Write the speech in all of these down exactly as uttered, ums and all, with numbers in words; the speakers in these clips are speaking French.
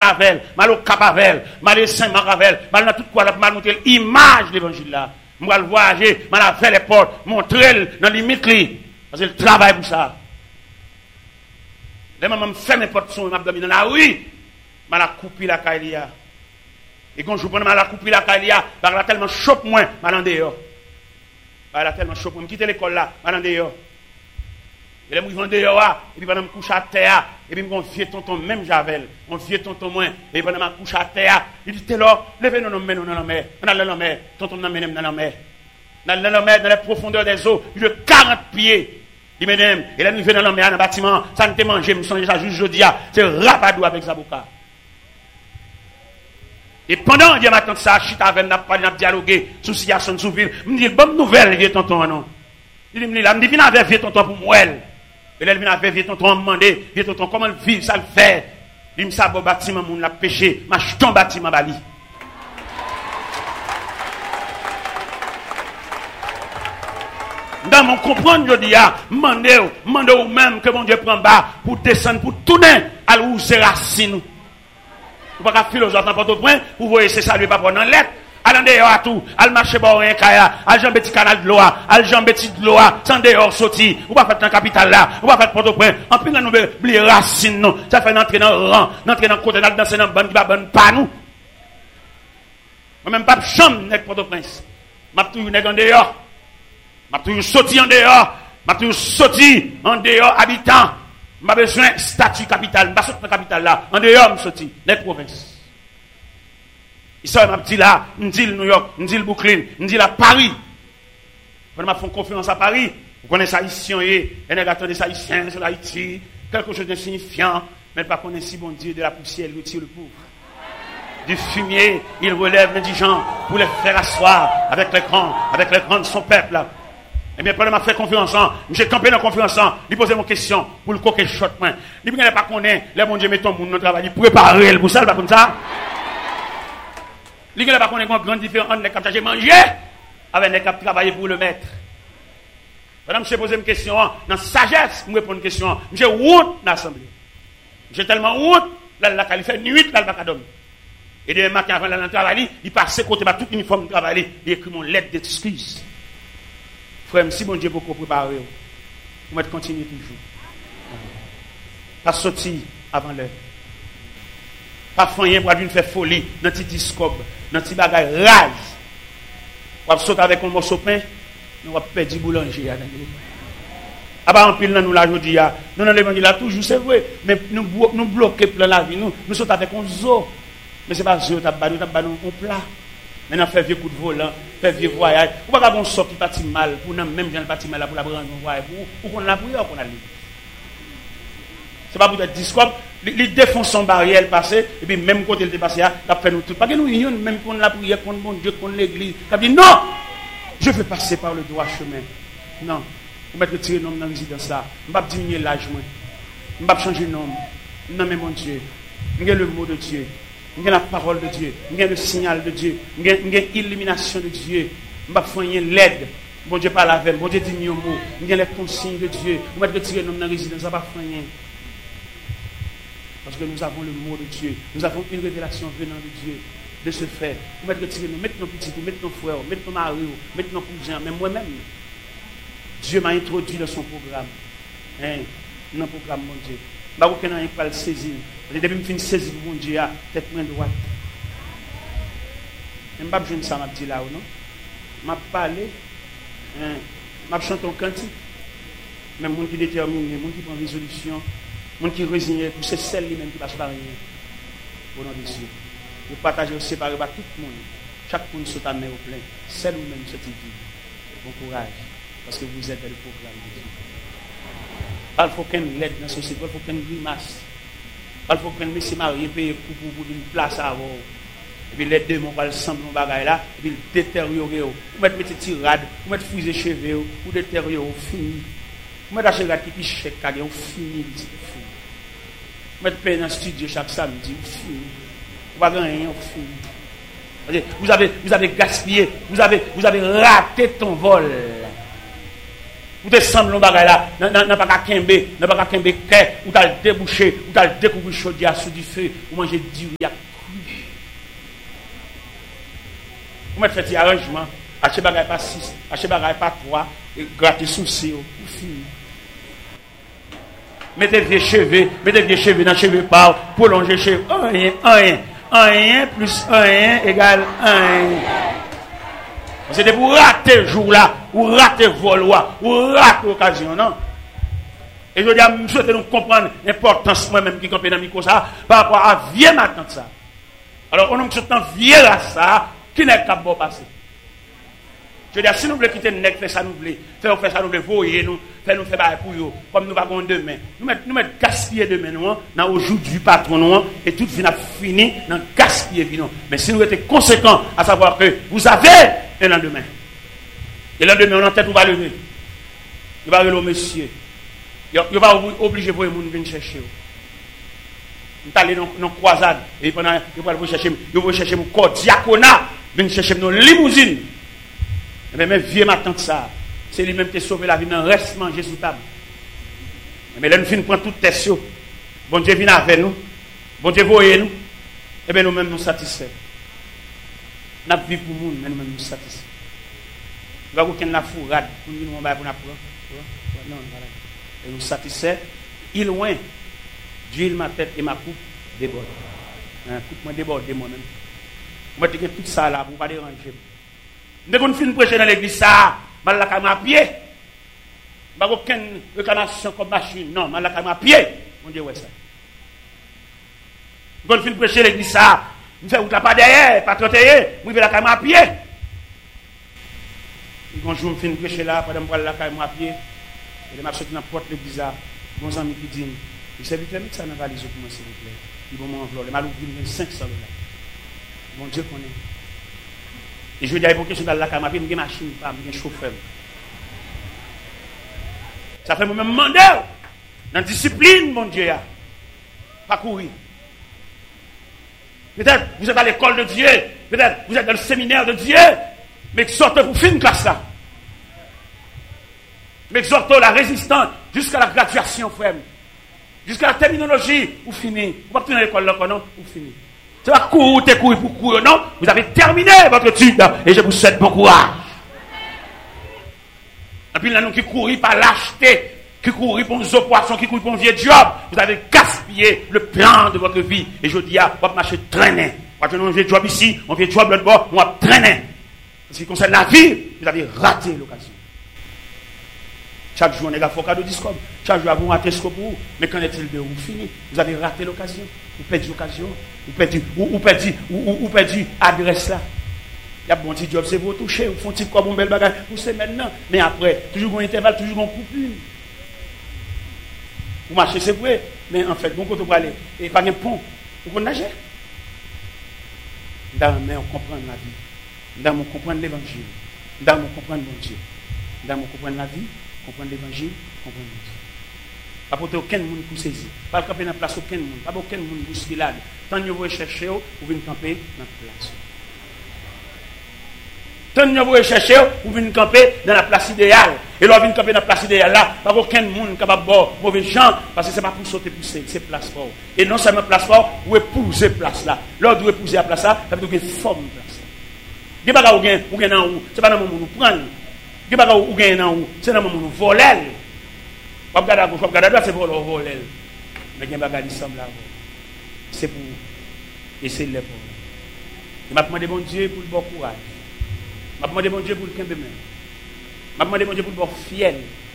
avec, mal au Cap avec, mal au Saint-Marc avec, mal dans tout quoi, mal montrer l'image de l'évangile là. Mal voyager, mal faire les portes, montrer dans les limite parce que le travail pour ça. Les mamans me ferment les portes, sont dans la rue, mal a coupé la caïlia. Et quand je prends mal a coupé la caïlia, parce qu'elle a tellement chope moins, mal en dehors. Elle a tellement chope moins, je quitte l'école là, mal en dehors. Et les mouillons dehors, et puis pendant que je couche à terre, et puis mon vieux tonton, même Javel, mon vieux tonton moins, et pendant que je couche à terre, il dit, t'es là, levez-nous dans la mer, dans la mer, tonton dans la mer, dans la mer, dans les profondeurs des eaux, plus de quarante pieds. Il m'aime, et là nous venons dans la mer, dans le bâtiment, ça ne te mange, je me sens déjà juste jeudi, c'est rapadou avec Zabouka. Et pendant que je m'attends ça, je suis avec n'a pas dialogué sur la situation de Souville, je me dis, bonne nouvelle, vieux tonton, non. Il me dit, là, je me dis, viens avec vieux tonton pour moi. Et là, il vient avec vieux tonton, me demander, vieux tonton, comment le vivre, ça le fait. Il me dit, ça, bon bâtiment, mon l'a péché, ma jeton bâtiment, bali. Dans mon comprendre, je dis, demandez, demandez ou même que mon Dieu prend bas pour descendre, pour tourner à où c'est racine. Vous ne pouvez pas philosophe dans votre point, vous voyez, c'est ça, lui, pas prendre en lettre. Allez dehors à tout, allez marcher par un kaya, allez jambe petit canal de l'eau, allez jambe petit de l'eau, sans dehors sorti, ou pas faire dans capitale là, ou pas faire Port-au-Prince. En plus, nous oublier racine, nous. Ça fait entrer dans le rang, entrer dans le côté, danser dans le ban qui va bonne pas nous. Moi même pas chambre avec Port-au-Prince. M'a toujours nèg en dehors. M'a toujours sorti en dehors, m'a toujours sorti en dehors habitant. M'a besoin statut capitale, m'a sorti dans capitale là, en dehors m'a sorti les provinces. Il sort m'a dit là, me dit New York, me dit Brooklyn, me dit là Paris. Quand m'a fait confiance à Paris, vous connaissez ça ici, et les attendent ça ici, sur Haïti, quelque chose d'insignifiant, mais pas connaître si bon Dieu de la poussière, il retire le pauvre. Du fumier, il relève l'indigent pour les faire asseoir avec les grands, avec les grands de son peuple là. Eh bien, pendant m'a fait confiance, j'ai campé dans confiance, il posait mon question pour le coquet shot. Il ne pas connaître, les bon Dieu met ton monde dans le travail, il préparer le pour ça, pas comme ça. Il ne pas connaître une grande différence entre les cap chargés manger avec les cap travailler pour le maître. Madame, je posé une question, dans sagesse, je me réponds une question. J'ai honte dans l'assemblée. J'ai tellement honte, là, la qualifié nuit, là, le bac à dormir. Et demain matin, avant d'aller dans le travail, il passe côté de tout uniforme de travail, il écrit mon lettre d'excuse. Frère, si mon Dieu beaucoup préparé, vous mettez continuer toujours. Pas sortir avant l'heure. Pas faire pour aller faire folie dans petit discobe, dans petit bagage rage. On va sauter avec un morceau de pain, on va perdre du boulanger. Ah bah en pile nous la jodi a. Nous dans l'évangile là toujours c'est vrai, mais nous nous bloquer plein la vie nous, nous sautons avec un zoo. Mais c'est pas zoo, t'as pas nous, t'as pas nous un plat. Maintenant faire vieux coup de volant, faire vieux voyage. Ou pas qu'on sort qui parti mal pour nous même gens parti mal pour la prendre un voyage pour qu'on la prière qu'on a lu. C'est pas pour être discours, il défonce son barrière passé et puis même côté il dépassé là, il fait nous tout. Pas que nous unions même qu'on la prière contre mon Dieu, contre l'église. Il dit non, je vais passer par le droit chemin. Non, vous mettez retirer nom dans la résidence là. Je ne vais pas diminuer l'âge moi. Je ne vais pas changer de nom. Non mais mon Dieu, j'ai le mot de Dieu. J'ai la parole de Dieu, j'ai le signal de Dieu, j'ai l'illumination de Dieu. Je vais faire l'aide. Bon Dieu parle avec, bon Dieu dit mieux mot. J'ai les consignes de Dieu. Vous mettez retirer nom dans la résidence, ça va faire rien. Parce que nous avons le mot de Dieu. Nous avons une révélation venant de Dieu. De ce fait, vous mettez retirer nous, mettez nos petits, mettez nos frères, mettez nos maris, mettez nos cousins, même moi-même. Dieu m'a introduit dans son programme. Hein? Dans le programme, mon Dieu. Je ne sais pas le saisir. Depuis que je finis de saisir mon Dieu, tête main droite. Je ne sais pas si ça m'a dit là ou non. Je vais parler. Je vais chanter un cantique. Même les gens qui déterminent, les gens qui prennent résolution, les gens qui résignent, c'est celle lui-même qui passe par rien. Au nom de Dieu. Nous partageons séparés par tout le monde. Chaque monde saute à main au plein. Celle ou même cette vie. Bon courage. Parce que vous êtes dans le programme de Dieu. Il faut qu'un l'aide dans la société, il faut qu'un grimace. Il faut qu'un monsieur marié paye pour vous une place à avoir. Et puis les deux, on va le sembler dans le bagage là, et puis le détériorer. Vous mettez des tirades, vous mettez fouiller les cheveux, vous détériorer, vous fini. Vous mettez des cheveux qui chèque, vous fini. Vous mettez payer dans le studio chaque samedi, vous fini. Vous n'avez rien, vous fini. Vous avez, vous avez gaspillé, vous avez, vous avez raté ton vol. Ou te semble un bagay là, n'a pas qu'à kembe, n'a pas qu'à kembe kè, ou t'as débouché, ou t'as découvert chaudière sous du feu, ou manger du riz. Vous mettez fait arrangement, acheter bagay pas six, acheter bagay pas trois, et gratter souci, ou fini. Mettez vieux cheveux, mettez vieux cheveux dans cheveux par, prolonger cheveux, rien, rien, rien plus rien égale rien. C'était pour rater le jour là, ou rater le vol, ou rater l'occasion, non? Et je dis à M. souhaite nous comprendre l'importance moi-même qui campé dans le micro ça, par rapport à vieux matin ça. Alors, on a un vieux là ça, qui n'est qu'à bon passer. Je dis à si nous voulons quitter le nec, faire ça nous voulons, faire faire ça nous voulons, voyer nous, faire nous faire pour eux, comme nous avons demain. Nous mettons nous mettre gaspiller demain nous, dans aujourd'hui patron nous, et tout vient fini dans gaspiller nous. Mais si nous étions conséquents à savoir que vous avez un lendemain. Et le lendemain, on a tête, on va lever. Il va lever monsieur. Il va obliger pour les gens de venir chercher. On est allé dans une croisade. Et pendant il va chercher, il va chercher mon corps diaconat, venir chercher nos limousines. Mais même vieux ma tante ça, c'est lui-même qui a sauvé la vie, dans reste manger sous table. Mais là, nous finissons prendre toute tête. Bon Dieu vient avec nous. Bon Dieu voyez nous. Et bien nous-mêmes nous satisfaits. Nous vivons pour nous, mais nous-mêmes nous satisfaits. Nous avons aucune fourrade pour nous, nous avons non, voilà. Et nous satisfaits. Il loin, d'huile ma tête et ma coupe déborde. Hein, coupe moi déborde moi-même. Moi, je dis tout ça là pour ne pas déranger. Dès qu'on finit de prêcher dans l'église, ça, je vais à pied. Je n'ai aucune reconnaissance comme machine. Non, je vais à pied. Mon Dieu, ouais ça. Dès qu'on finit de prêcher dans l'église, ça, je fais pas derrière, pas trotter, je vais à pied. Un jour, je finis de prêcher là, pendant que je vais à pied. Et je marche dans la porte de l'église, mon ami qui dit, il s'est vite mis ça dans la valise pour moi, s'il vous plaît. Il va m'envoler. Il m'a ouvert cinq cents dollars. Mon Dieu connaît. Et je dis à l'époque, je suis dans la caméra, je suis une machine, je suis un chauffeur. Ça fait moi-même demander, dans la discipline, mon Dieu, pas courir. Peut-être vous êtes à l'école de Dieu, peut-être vous êtes dans le séminaire de Dieu, mais sortez pour finir classe là. Mais exhortez la résistance jusqu'à la graduation, frère. Jusqu'à la terminologie, vous finissez. Vous ne pouvez pas tenir l'école là, non? Vous finissez. C'est pas courir, t'es courir pour courir, non? Vous avez terminé votre étude et je vous souhaite bon courage. Et puis là, nous qui courons par lâcheté, qui courons pour nos poissons, qui courons pour un vieux job, vous avez gaspillé le plan de votre vie. Et je dis, vous marchez traîner. Vous avez un vieux job ici, un vieux job l'autre bord, on va traîner. En ce qui concerne la vie, vous avez raté l'occasion. Chaque jour, on est là, faut cadeau discours. Chaque jour, vous ratez ce que vous. Mais qu'en est-il de vous fini? Vous avez raté l'occasion. Vous perdez l'occasion. Vous perdez, vous perdez, vous perdez l'adresse là. Il y a bon petit job, c'est vous toucher. Vous font petit comme un bel bagage. Vous savez maintenant. Mais après, toujours un intervalle, toujours un coupure. Vous marchez, c'est vrai. Mais en fait, bon côté vous aller. Et pas un pont. Vous pouvez nager. Dans mais on comprend la vie. Dans on comprend l'évangile. Dans on comprend mon Dieu. Dans on comprend la vie. Comprendre l'évangile, comprendre Dieu. Pas pour aucun monde pour saisir. Pas camper dans la place aucun monde. Pas aucun monde pour se là. Tant que vous cherchez, vous venez camper dans la place. Tant que vous cherchez, vous venez camper dans la place idéale. Et là, vous venez camper dans la place idéale là. Pas aucun monde capable de boire mauvais gens. Parce que ce n'est pas pour sauter pour ces places fortes. Et non seulement place forte, vous épousez place là. Là, vous épousez la place là, ça veut dire que vous forme place là. Vous n'avez pas de où. Ce n'est pas dans le monde où vous prenez. Qui va ou gagner dans où c'est dans mon voler pas regarder à gauche pas regarder à droite c'est pour le voler mais qui va garder semble là c'est pour essayer de le pour il m'a demandé mon Dieu pour le bon courage m'a demandé mon Dieu pour le camp de main m'a demandé mon Dieu pour le bon fiel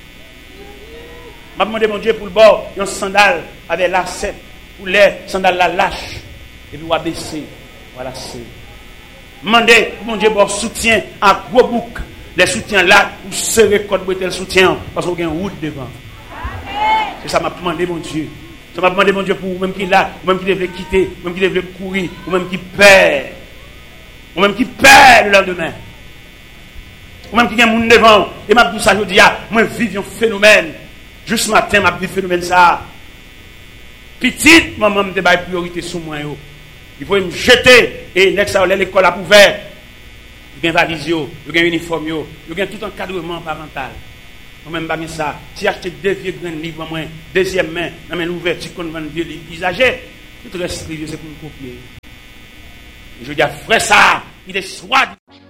m'a demandé mon Dieu pour le bon un sandal avec lacet pour les sandales la lâche et puis va baisser voilà c'est demander mon Dieu pour soutien à gros bouc. Les soutiens là, vous serez code le soutien parce qu'on a une route devant. C'est ça m'a demandé mon Dieu. Ça m'a demandé mon Dieu pour vous-même qui est là, vous-même qui devez quitter, vous-même qui devez courir, vous-même qui perd, vous-même qui perd le lendemain. Vous-même qui a un monde devant. Et m'a dit ça, je dis, ah, moi je vis un phénomène. Juste ce matin, m'a dit phénomène ça. Petite, maman me débat priorité sur moi. Il faut me jeter et next à l'école a ouvert. Il y a un valise, il y a un uniforme, il y a tout encadrement parental. Moi-même, pas ça. Si acheter deux vieux grands livres, moi, deuxième main, dans mes ouvertures qu'on vend vieux livres usagés, tout reste c'est pour me copier. Je dis à frère ça, il est soit